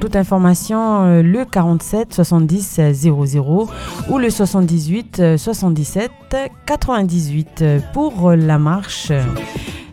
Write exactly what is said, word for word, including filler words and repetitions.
toute information, euh, le quarante-sept soixante-dix zéro zéro ou le soixante-dix-huit soixante-dix-sept quatre-vingt-dix-huit pour la marche.